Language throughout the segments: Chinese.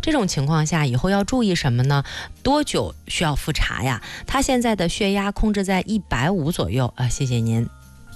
这种情况下以后要注意什么呢？多久需要复查呀？他现在的血压控制在150左右啊，谢谢您。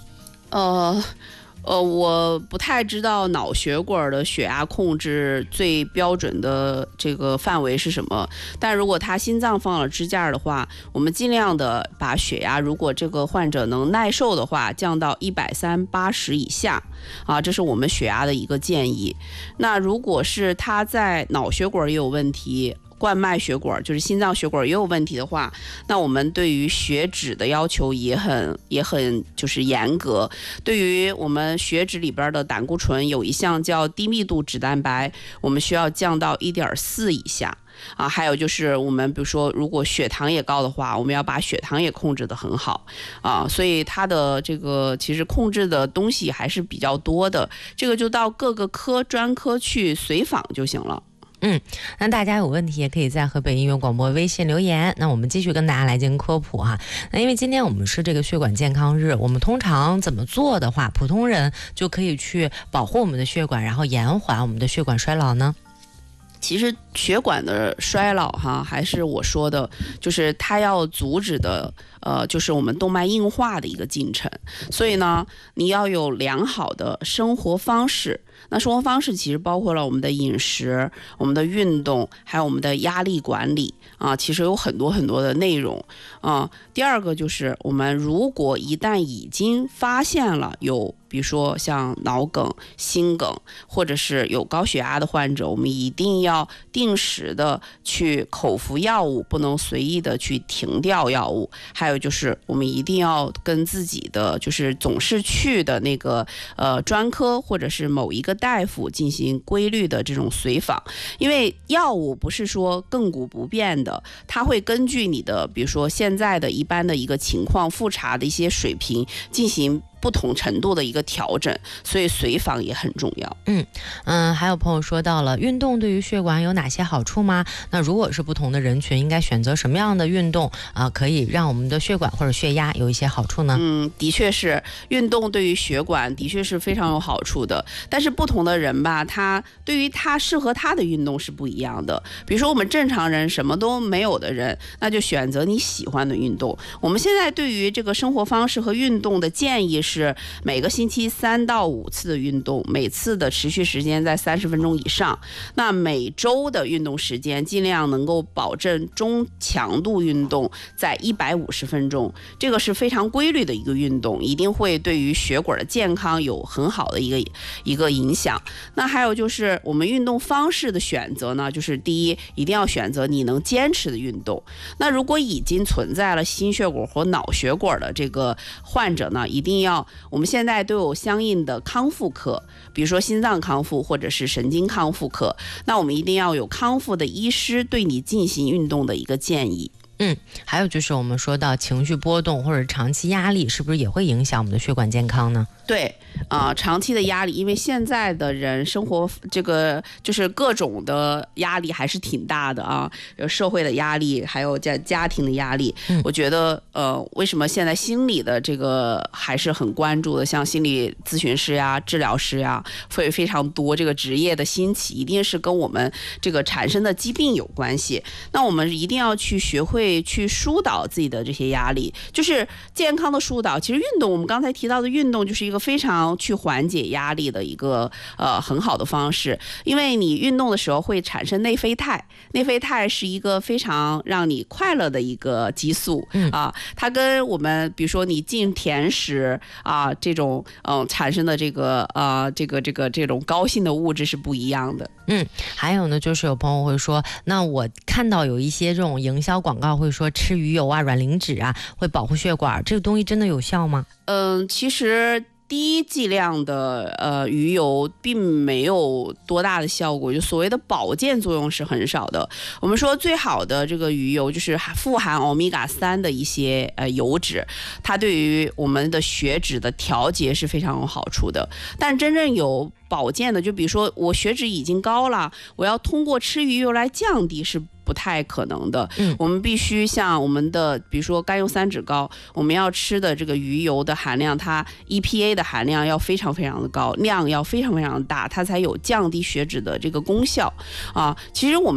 我不太知道脑血管的血压控制最标准的这个范围是什么，但如果他心脏放了支架的话，我们尽量的把血压，如果这个患者能耐受的话，降到130/80以下啊，这是我们血压的一个建议。那如果是他在脑血管也有问题，冠脉血管就是心脏血管也有问题的话，那我们对于血脂的要求也很就是严格。对于我们血脂里边的胆固醇有一项叫低密度脂蛋白，我们需要降到1.4以下啊。还有就是我们比如说如果血糖也高的话，我们要把血糖也控制得很好啊。所以它的这个其实控制的东西还是比较多的，这个就到各个专科去随访就行了。 那大家有问题也可以在河北音乐广播微信留言。那我们继续跟大家来进行科普哈。那因为今天我们是这个血管健康日，我们通常怎么做的话，普通人就可以去保护我们的血管，然后延缓我们的血管衰老呢？ 其实血管的衰老还是我说的，就是它要阻止的就是我们动脉硬化的一个进程。所以呢，你要有良好的生活方式。那生活方式其实包括了我们的饮食、我们的运动，还有我们的压力管理啊，其实有很多很多的内容啊。第二个就是我们如果一旦已经发现了有比如说像脑梗、心梗，或者是有高血压的患者，我们一定要定时的去口服药物，不能随意的去停掉药物。还有就是我们一定要跟自己的就是总是去的那个专科或者是某一个大夫进行规律的这种随访，因为药物不是说亘古不变的，它会根据你的比如说现在的一般的一个情况、复查的一些水平进行不同程度的一个调整，所以随访也很重要。 还有朋友说到了运动对于血管有哪些好处吗？那如果是不同的人群，应该选择什么样的运动可以让我们的血管或者血压有一些好处呢？ 的确是运动对于血管的确是非常有好处的，但是不同的人吧，他对于他适合他的运动是不一样的。比如说我们正常人什么都没有的人，那就选择你喜欢的运动。我们现在对于这个生活方式和运动的建议是每个星期3到5次的运动，每次的持续时间在30分钟以上。那每周的运动时间尽量能够保证中强度运动在150分钟，这个是非常规律的一个运动，一定会对于血管的健康有很好的一个影响。那还有就是我们运动方式的选择呢，就是第一，一定要选择你能坚持的运动。那如果已经存在了心血管或脑血管的这个患者呢，一定要，我们现在都有相应的康复课，比如说心脏康复或者是神经康复课，那我们一定要有康复的医师对你进行运动的一个建议。 还有就是我们说到情绪波动或者长期压力，是不是也会影响我们的血管健康呢？ 对长期的压力，因为现在的人生活这个就是各种的压力还是挺大的啊，有社会的压力，还有家庭的压力。我觉得为什么现在心理的这个还是很关注的，像心理咨询师呀、治疗师呀，会非常多，这个职业的兴起一定是跟我们这个产生的疾病有关系。那我们一定要去学会去疏导自己的这些压力，就是健康的疏导。其实运动，我们刚才提到的运动就是一个非常去缓解压力的一个很好的方式，因为你运动的时候会产生内啡肽，内啡肽是一个非常让你快乐的一个激素它跟我们比如说你进甜食这种产生的这种高兴的物质是不一样的。 还有呢，就是有朋友会说，那我看到有一些这种营销广告会说吃鱼油软磷脂会保护血管，这个东西真的有效吗？ 其实低剂量的鱼油并没有多大的效果，就所谓的保健作用是很少的。我们说最好的这个鱼油就是富含欧米伽3的一些油脂，它对于我们的血脂的调节是非常有好处的。但真正有保健的，就比如说我血脂已经高了，我要通过吃鱼油来降低是不太可能的。我们必须像我们的比如说甘油三酯高，我们要吃的这个鱼油的含量，它 EPA 的含量要非常非常的高，量要非常非常大，它才有降低血脂的这个功效其实我们